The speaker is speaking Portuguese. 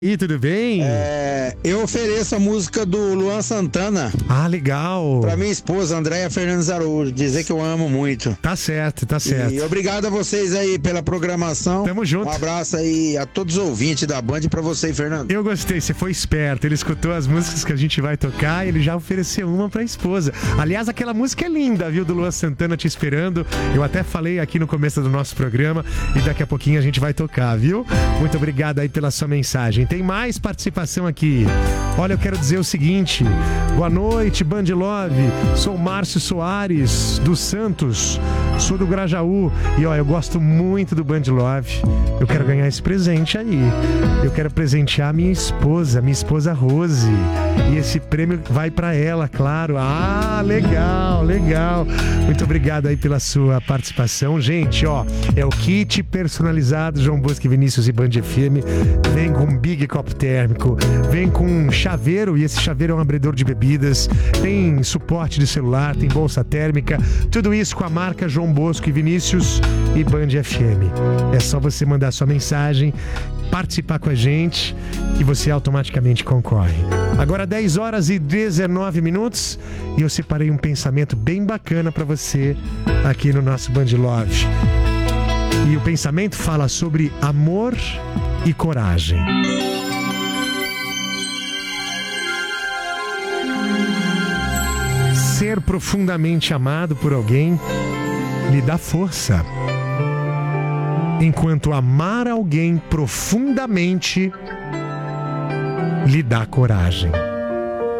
E tudo bem? Eu ofereço a música do Luan Santana Ah, legal. pra minha esposa, Andréia Fernandes Araújo, dizer que eu amo muito. Tá certo, tá certo. E obrigado a vocês aí pela programação. Tamo junto. Um abraço aí a todos os ouvintes da Band e pra você aí, Fernando. Eu gostei, você foi esperto. Ele escutou as músicas que a gente vai tocar e ele já ofereceu uma pra esposa. Aliás, aquela música é linda, viu? Do Luan Santana, Te Esperando. Eu até falei aqui no começo do nosso programa e daqui a pouquinho a gente vai tocar, viu? Muito obrigado aí pela sua mensagem. Tem mais participação aqui. Olha, eu quero dizer o seguinte. Boa noite, Band Love. Sou Márcio Soares, dos Santos. Sou do Grajaú. E ó, eu gosto muito do Band Love. Eu quero ganhar esse presente aí. Eu quero presentear minha esposa Rose. E esse prêmio vai pra ela, claro. Ah, legal, legal. Muito obrigado aí pela sua participação. Gente, ó, é o kit personalizado João Bosco e Vinícius e Band FM. Vem com um big copo térmico, vem com um chaveiro, e esse chaveiro é um abridor de bebidas, tem suporte de celular, tem bolsa térmica, tudo isso com a marca João Bosco e Vinícius e Band FM. É só você mandar sua mensagem, participar com a gente e você automaticamente concorre. Agora 10 horas e 19 minutos e eu separei um pensamento bem bacana para você aqui no nosso Band Love. E o pensamento fala sobre amor e coragem. Ser profundamente amado por alguém lhe dá força, enquanto amar alguém profundamente lhe dá coragem.